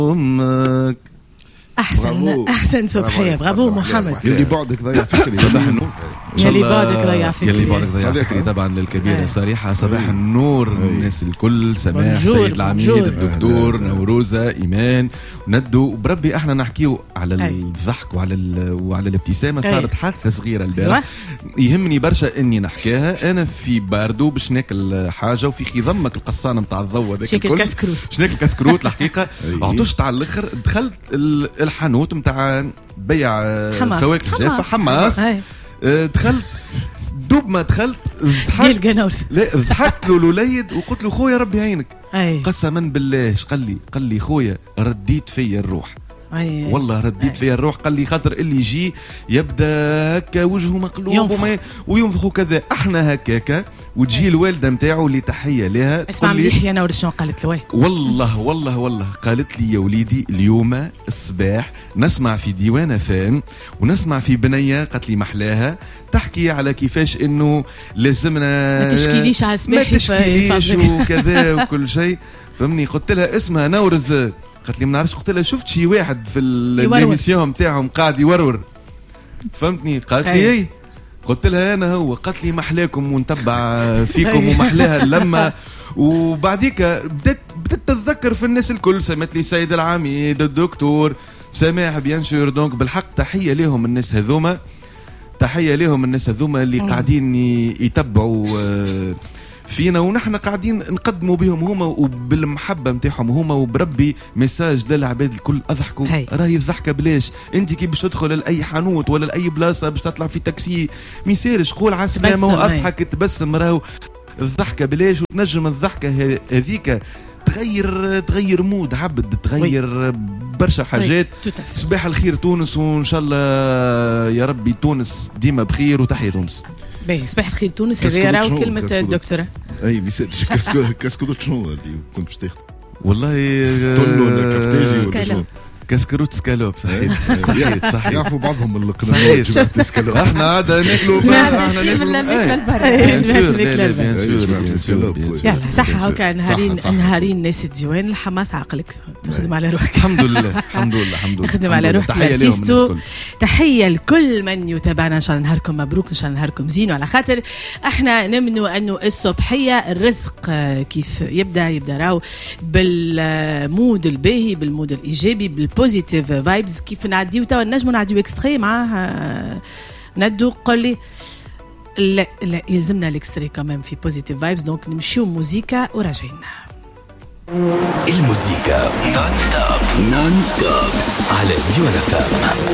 امك. احسن صبحيه. برافو محمد. يلي بعدك ضيع فكري. صباح النور. يلي بعدك ضيع فكري. يلي بعدك ضيع فكري طبعا للكبيره صريحه. صباح النور الناس الكل. سماح سيد العميد الدكتور نوروزة ايمان ندو بربي. احنا نحكيو على الضحك وعلى الابتسامه. صارت حادثه صغيره البارح يهمني برشا اني نحكيها. انا في باردو باش ناكل حاجه وفي خضمك القصانه نتاع الضوء هذاك الكل باش ناكل كسكروت الحقيقه. عطشت على الاخر. دخلت الحانوت نتاع بيع فواكه جافه حماس. دخلت دوب ما دخلت ضحكت له الوليد وقلت له خويا ربي يعينك. قسما بالله قال لي خويا رديت فيا الروح. والله رديت فيها الروح. قال لي خاطر اللي يجي يبدا هكا وجهه مقلوب وينفخ كذا. احنا هكاكا وتجي الوالده نتاعو اللي تحيه لها. اسمع مليح يا نور شنو قالت له. والله قالت لي يا وليدي اليوم الصباح نسمع في ديوان فام ونسمع في بنيه قالت لي محلاها تحكي على كيفاش انه لازمنا ما تشكيليش على الصباح وكذا وكل شيء فهمني. قلت لها اسمها نورز. قالت لي ما نعرفش. قلت لها شفت شي واحد في الاميسيون نتاعهم قاعد يورور فهمتني. قالت لي اي. قلت لها انا هو. قالت لي محلاكم ونتبع فيكم ومحلاها اللمه. وبعديك بدت تتذكر في الناس الكل. سمت لي سيد العميد الدكتور سماح بيان سور. دونك بالحق تحيه لهم الناس هذوما. تحيه لهم الناس هذوما اللي قاعدين يتبعوا فينا ونحن قاعدين نقدموا بهم هما وبالمحبه نتاعهم هما. وبربي ميساج للعباد الكل اضحكوا. راهي الضحكه بلاش. انت كي باش تدخل لاي حانوت ولا لاي بلاصه باش تطلع في تاكسي ما يسيرش قول على السلامه واضحك تبسم. راهو الضحكه بلاش. وتنجم الضحكه هذيك تغير مود عبد. تغير برشا حاجات. صباح الخير تونس وان شاء الله يا ربي تونس ديما بخير. وتحية تونس. باهي صباح الخير تونس. هذه راهو كلمة الدكتورة. اي ميسالش كاسكروت شنو اللي كنت باش تاخذ؟ والله طلو ولا كفتاجي ولا شنو؟ كاسكروت سكالوب. صحيح يعرفوا بعضهم من القنوات. صحيح احنا عاده ناكلوا احنا يلا صح هكا نهارين ناس الديوان الحماس عقلك تخدم على روحك. الحمد لله نخدم على روحك. تحيه لهم الناس الكل. تحيه لكل من يتابعنا. ان شاء الله نهاركم مبروك. ان شاء الله نهاركم زين. وعلى خاطر احنا نمنوا انه الصبحيه الرزق كيف يبدا راو بالمود الباهي بالمود الايجابي بالبوزيتيف فايبز. كيف نعديو توا نجمو نعديو اكستري معاه ندو. قال لي لا يلزمنا الاكستري كمان في بوزيتيف فايبز. دونك نمشيو موزيكا وراجعين. الموسيقى نون ستوب على ديوان فام.